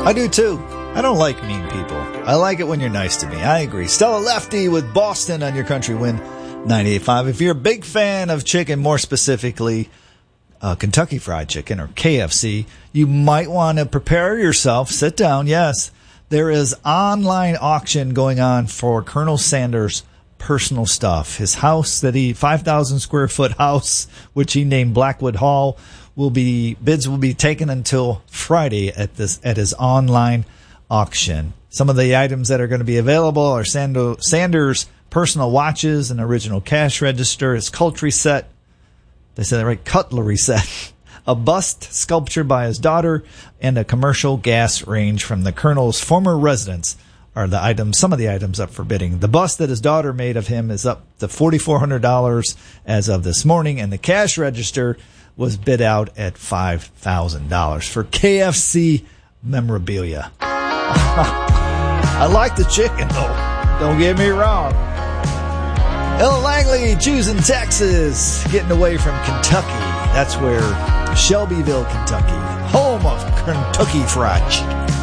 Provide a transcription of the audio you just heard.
I do too. I don't like mean people. I like it when you're nice to me. I agree. Stella Lefty with Boston on your Country Wind 98.5. If you're a big fan of chicken, more specifically Kentucky Fried Chicken or KFC, you might want to prepare yourself. Sit down. Yes, there is online auction going on for Colonel Sanders' personal stuff. His house 5,000 square foot house, which he named Blackwood Hall, bids will be taken until Friday at his online auction. Some of the items that are going to be available are Sanders' personal watches, an original cash register, his cutlery set. They said that right, cutlery set. A bust sculpture by his daughter, and a commercial gas range from the Colonel's former residence are some of the items up for bidding. The bust that his daughter made of him is up to $4,400 as of this morning, and the cash register was bid out at $5,000 for KFC memorabilia. I like the chicken, though. Don't get me wrong. Ella Langley choosing Texas, getting away from Kentucky. That's where Shelbyville, Kentucky, home of Kentucky Fried Chicken.